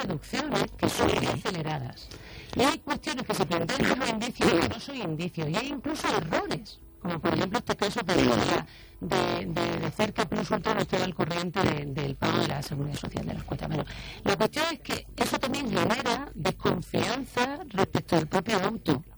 deducciones que son muy aceleradas. Y hay cuestiones que se plantean como indicios que no son indicios. Y hay incluso errores, como por ejemplo este caso que decía de decir que Plus Ultra no estaba al corriente del pago de la Seguridad Social de las cuotas. Bueno, la cuestión es que eso también genera desconfianza respecto al propio auto.